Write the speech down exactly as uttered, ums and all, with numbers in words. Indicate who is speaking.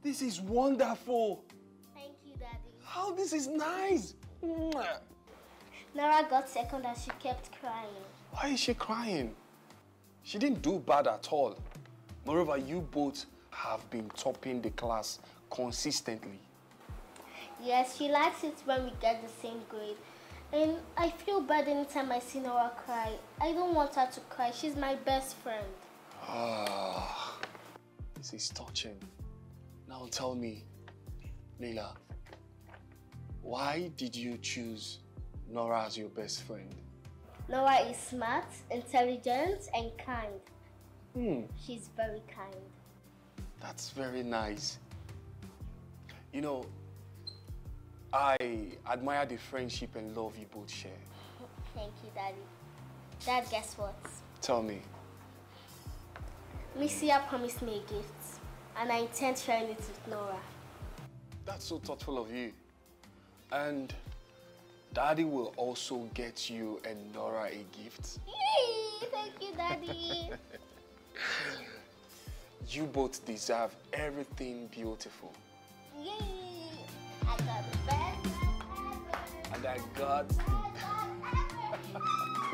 Speaker 1: This is wonderful.
Speaker 2: Thank you, Daddy.
Speaker 1: How this is nice.
Speaker 2: Nora got second and she kept crying.
Speaker 1: Why is she crying? She didn't do bad at all. Moreover, you both have been topping the class consistently.
Speaker 2: Yes, she likes it when we get the same grade. And I feel bad anytime I see Nora cry. I don't want her to cry. She's my best friend.
Speaker 1: Ah, this is touching. Now tell me, Leila, why did you choose Nora as your best friend?
Speaker 2: Nora is smart, intelligent, and kind.
Speaker 1: Hmm.
Speaker 2: She's very kind.
Speaker 1: That's very nice. You know, I admire the friendship and love you both share.
Speaker 2: Thank you, Daddy. Dad, guess what?
Speaker 1: Tell me.
Speaker 2: Misia promised me a gift, and I intend sharing it with Nora.
Speaker 1: That's so thoughtful of you. And Daddy will also get you and Nora a gift.
Speaker 2: Yay! Thank you, Daddy.
Speaker 1: You both deserve everything beautiful.
Speaker 2: Yay! I got the best ever.
Speaker 1: And I got...
Speaker 2: Best ever.